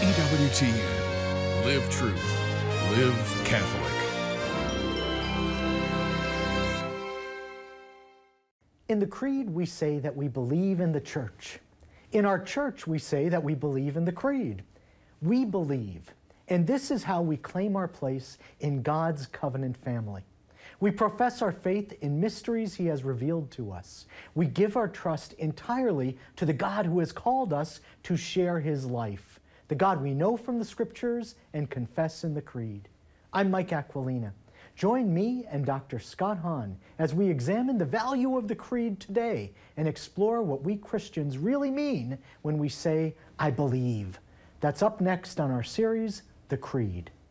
EWTN. Live truth. Live Catholic. In the Creed, we say that we believe in the Church. In our church, we say that we believe in the Creed. We believe, and this is how we claim our place in God's covenant family. We profess our faith in mysteries He has revealed to us. We give our trust entirely to the God who has called us to share His life, the God we know from the Scriptures and confess in the Creed. I'm Mike Aquilina. Join me and Dr. Scott Hahn as we examine the value of the Creed today and explore what we Christians really mean when we say, I believe. That's up next on our series, The Creed.